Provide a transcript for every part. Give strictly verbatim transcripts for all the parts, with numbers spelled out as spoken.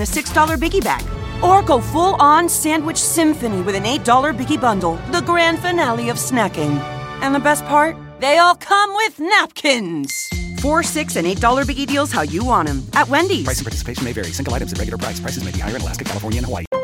a six dollar Biggie Bag. Or go full-on Sandwich Symphony with an eight dollar Biggie Bundle, the grand finale of snacking. And the best part? They all come with napkins. Four, six, and eight dollar Biggie deals how you want them. At Wendy's. Price and participation may vary. Single items at regular price. Prices may be higher in Alaska, California, and Hawaii.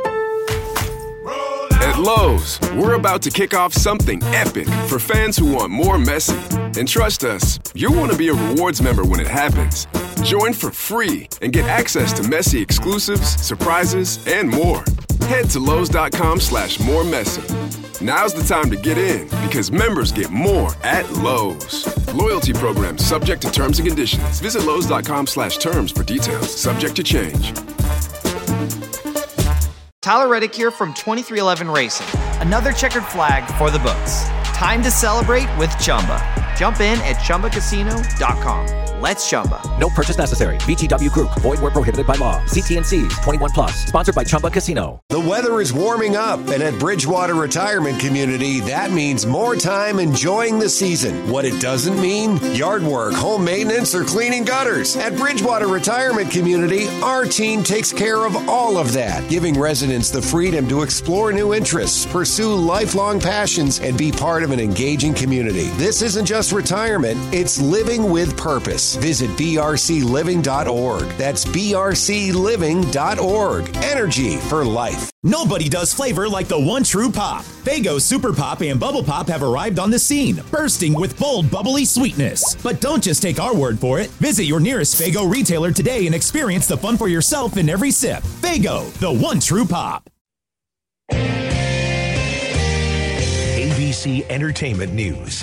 At Lowe's, we're about to kick off something epic for fans who want more Messi. And trust us, you'll want to be a rewards member when it happens. Join for free and get access to Messi exclusives, surprises, and more. Head to Lowe's.com slash more Messi. Now's the time to get in because members get more at Lowe's. Loyalty program subject to terms and conditions. Visit Lowe's.com slash terms for details. Subject to change. Tyler Reddick here from twenty-three eleven Racing. Another checkered flag for the books. Time to celebrate with Chumba. Jump in at Chumba Casino dot com. Let's Chumba. No purchase necessary. V G W Group. Void where prohibited by law. See T and C's. twenty-one plus. Sponsored by Chumba Casino. The weather is warming up, and at Bridgewater Retirement Community, that means more time enjoying the season. What it doesn't mean? Yard work, home maintenance, or cleaning gutters. At Bridgewater Retirement Community, our team takes care of all of that, giving residents the freedom to explore new interests, pursue lifelong passions, and be part of an engaging community. This isn't just retirement, it's living with purpose. Visit B R C living dot org. That's B R C living dot org. Energy for life. Nobody does flavor like the one true pop. Faygo Super Pop and Bubble Pop have arrived on the scene, bursting with bold, bubbly sweetness. But don't just take our word for it. Visit your nearest Faygo retailer today and experience the fun for yourself in every sip. Faygo, the one true pop. A B C Entertainment News.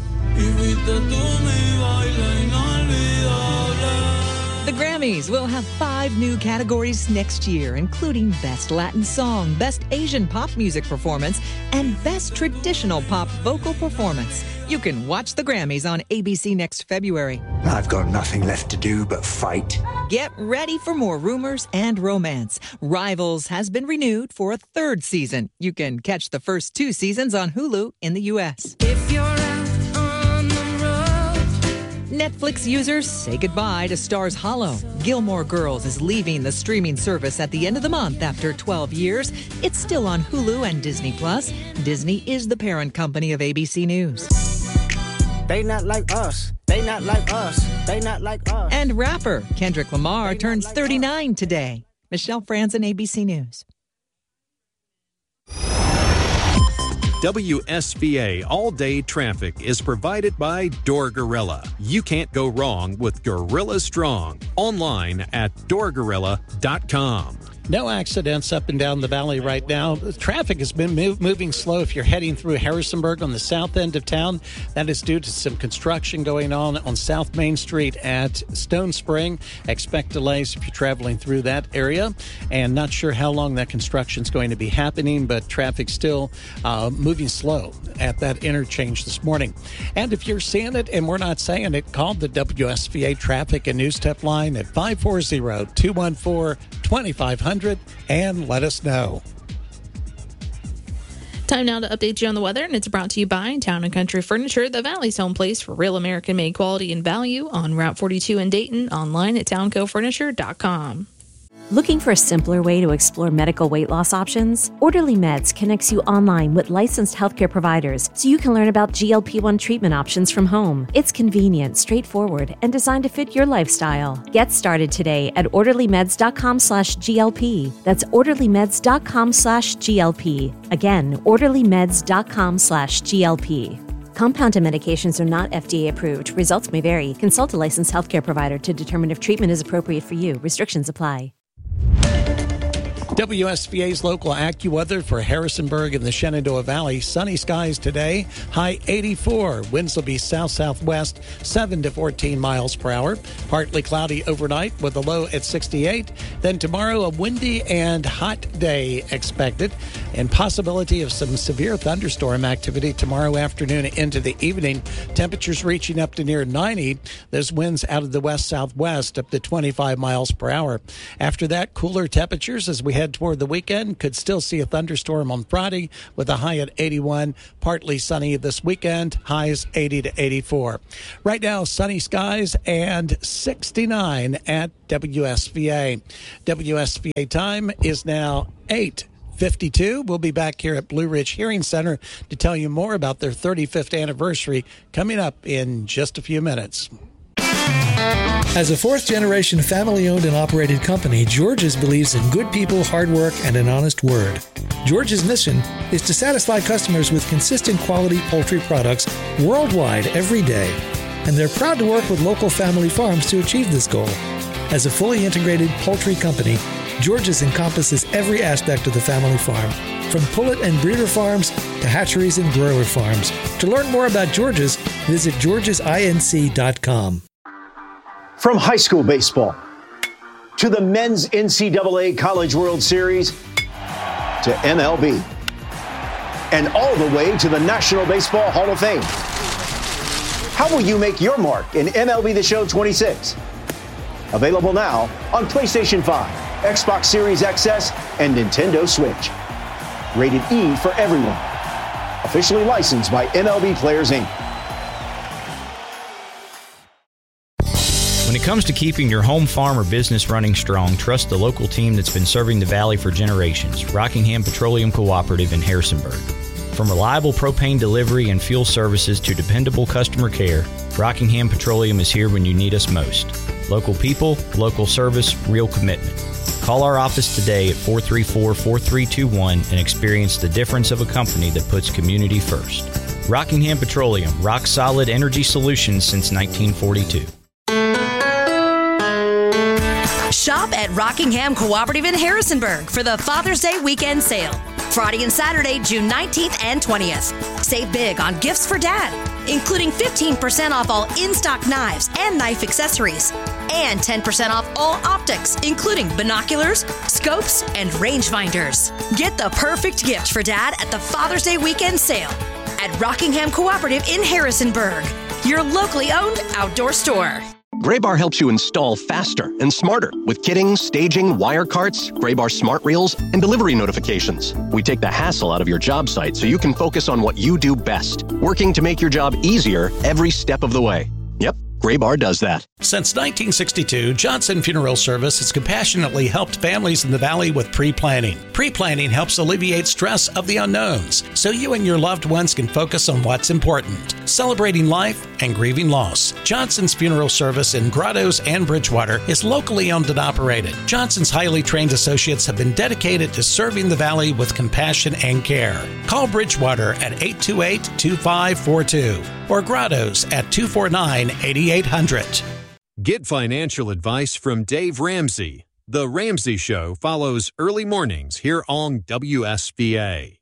The Grammys will have five new categories next year, including Best Latin Song, Best Asian Pop Music Performance, and Best Traditional Pop Vocal Performance. You can watch the Grammys on A B C next February. I've got nothing left to do but fight. Get ready for more rumors and romance. Rivals has been renewed for a third season. You can catch the first two seasons on Hulu in the U S. If you're out on the road. Netflix users say goodbye to Stars Hollow. Gilmore Girls is leaving the streaming service at the end of the month after twelve years. It's still on Hulu and Disney Plus. Disney is the parent company of A B C News. They not like us. They not like us. They not like us. And rapper Kendrick Lamar turns thirty-nine today. Michelle Franzen, A B C News. W S V A all-day traffic is provided by Door Gorilla. You can't go wrong with Gorilla Strong. Online at door gorilla dot com. No accidents up and down the valley right now. The traffic has been move, moving slow if you're heading through Harrisonburg on the south end of town. That is due to some construction going on on South Main Street at Stone Spring. Expect delays if you're traveling through that area. And not sure how long that construction is going to be happening, but traffic still uh, moving slow at that interchange this morning. And if you're seeing it and we're not saying it, call the W S V A Traffic and News Tip line at five four zero, two one four, two five zero zero and let us know. Time now to update you on the weather, and it's brought to you by Town and Country Furniture, the Valley's home place for real American-made quality and value on Route forty-two in Dayton, online at town co furniture dot com. Looking for a simpler way to explore medical weight loss options? Orderly Meds connects you online with licensed healthcare providers so you can learn about G L P one treatment options from home. It's convenient, straightforward, and designed to fit your lifestyle. Get started today at orderly meds dot com slash G L P. That's orderly meds dot com slash G L P. Again, orderly meds dot com slash G L P. Compounded medications are not F D A approved. Results may vary. Consult a licensed healthcare provider to determine if treatment is appropriate for you. Restrictions apply. W S V A's local AccuWeather for Harrisonburg and the Shenandoah Valley. Sunny skies today, high eighty-four. Winds will be south-southwest, seven to fourteen miles per hour. Partly cloudy overnight with a low at sixty-eight. Then tomorrow, a windy and hot day expected. and possibility of some severe thunderstorm activity tomorrow afternoon into the evening. Temperatures reaching up to near ninety. Those winds out of the west-southwest up to twenty-five miles per hour. After that, cooler temperatures as we head toward the weekend. Could still see a thunderstorm on Friday with a high at eighty-one. Partly sunny this weekend, highs eighty to eighty-four. Right now, sunny skies and sixty-nine at W S V A. W S V A time is now eight fifty-two. We'll be back here at Blue Ridge Hearing Center to tell you more about their thirty-fifth anniversary coming up in just a few minutes. As a fourth-generation family-owned and operated company, George's believes in good people, hard work, and an honest word. George's mission is to satisfy customers with consistent quality poultry products worldwide every day, and they're proud to work with local family farms to achieve this goal. As a fully integrated poultry company, George's encompasses every aspect of the family farm, from pullet and breeder farms to hatcheries and broiler farms. To learn more about George's, visit georges inc dot com. From high school baseball to the men's N C double A College World Series to M L B and all the way to the National Baseball Hall of Fame. How will you make your mark in M L B The Show twenty-six? Available now on PlayStation five, Xbox Series X S, and Nintendo Switch. Rated E for everyone. Officially licensed by M L B Players, Incorporated. When it comes to keeping your home, farm, or business running strong, trust the local team that's been serving the Valley for generations, Rockingham Petroleum Cooperative in Harrisonburg. From reliable propane delivery and fuel services to dependable customer care, Rockingham Petroleum is here when you need us most. Local people, local service, real commitment. Call our office today at four three four, four three two one and experience the difference of a company that puts community first. Rockingham Petroleum, rock solid energy solutions since nineteen forty-two. Shop at Rockingham Cooperative in Harrisonburg for the Father's Day weekend sale. Friday and Saturday, June nineteenth and twentieth. Save big on gifts for dad, including fifteen percent off all in-stock knives and knife accessories, and ten percent off all optics, including binoculars, scopes, and rangefinders. Get the perfect gift for dad at the Father's Day weekend sale at Rockingham Cooperative in Harrisonburg, your locally owned outdoor store. Graybar helps you install faster and smarter with kitting, staging, wire carts, Graybar smart reels, and delivery notifications. We take the hassle out of your job site so you can focus on what you do best, working to make your job easier every step of the way. Yep, Graybar does that. Since nineteen sixty-two, Johnson Funeral Service has compassionately helped families in the Valley with pre-planning. Pre-planning helps alleviate stress of the unknowns, so you and your loved ones can focus on what's important, celebrating life and grieving loss. Johnson's Funeral Service in Grottoes and Bridgewater is locally owned and operated. Johnson's highly trained associates have been dedicated to serving the Valley with compassion and care. Call Bridgewater at eight two eight, two five four two or Grottoes at two four nine, eight eight hundred. Get financial advice from Dave Ramsey. The Ramsey Show follows early mornings here on W S V A.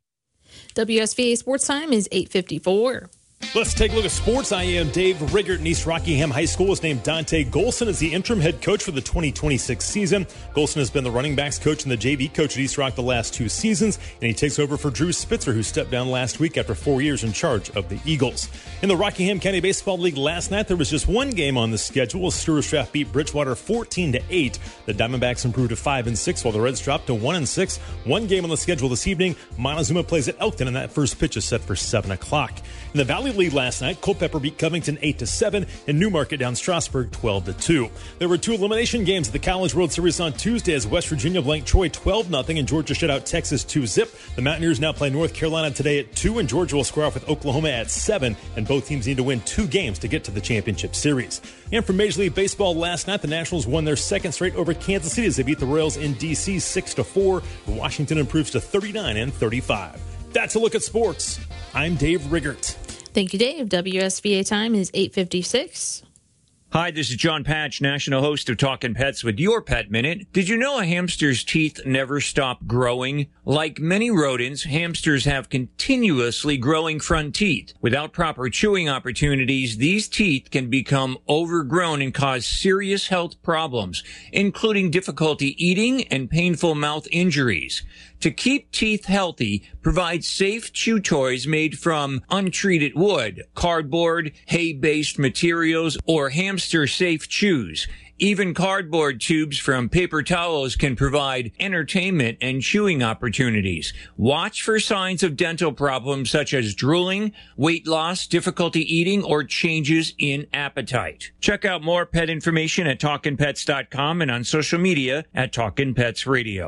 W S V A Sports Time is eight fifty-four. Let's take a look at sports. I am Dave Riggert, and East Rockingham High School has named Dante Golson as the interim head coach for the twenty twenty-six season. Golson has been the running backs coach and the J V coach at East Rock the last two seasons, and he takes over for Drew Spitzer, who stepped down last week after four years in charge of the Eagles. In the Rockingham County Baseball League last night, there was just one game on the schedule. Stewart's beat Bridgewater fourteen to eight. The Diamondbacks improved to five and six, while the Reds dropped to one and six. One game on the schedule this evening. Montezuma plays at Elkton, and that first pitch is set for seven o'clock. In the Valley League last night, Culpeper beat Covington eight to seven, and Newmarket down Strasburg twelve to two. There were two elimination games at the College World Series on Tuesday as West Virginia blanked Troy twelve nothing and Georgia shut out Texas two zip. The Mountaineers now play North Carolina today at two, and Georgia will square off with Oklahoma at seven, and both teams need to win two games to get to the championship series. And from Major League Baseball last night, the Nationals won their second straight over Kansas City as they beat the Royals in D C six to four. Washington improves to thirty-nine and thirty-five. That's a look at sports. I'm Dave Riggert. Thank you, Dave. W S V A time is eight fifty-six. Hi, this is John Patch, national host of Talkin' Pets with your Pet Minute. Did you know a hamster's teeth never stop growing? Like many rodents, hamsters have continuously growing front teeth. Without proper chewing opportunities, these teeth can become overgrown and cause serious health problems, including difficulty eating and painful mouth injuries. To keep teeth healthy, provide safe chew toys made from untreated wood, cardboard, hay-based materials, or hamster-safe chews. Even cardboard tubes from paper towels can provide entertainment and chewing opportunities. Watch for signs of dental problems such as drooling, weight loss, difficulty eating, or changes in appetite. Check out more pet information at talkin pets dot com and on social media at Talkin' Pets Radio.